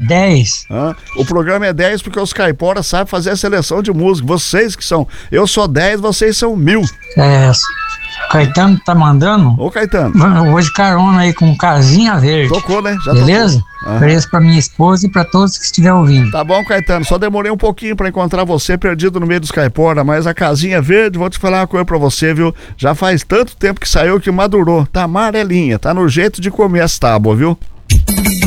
10. O programa é 10 porque os caiporas sabem fazer a seleção de música. Vocês que são... Eu sou 10, vocês são 1000. O Caetano tá mandando? Ô, Caetano. Eu vou de carona aí com Casinha Verde. Tocou, né? Já beleza? Tocou. Ofereço pra minha esposa e pra todos que estiver ouvindo. Tá bom, Caetano. Só demorei um pouquinho pra encontrar você perdido no meio dos caipora, mas a Casinha Verde, vou te falar uma coisa pra você, viu? Já faz tanto tempo que saiu que madurou. Tá amarelinha, tá no jeito de comer as tábuas, viu?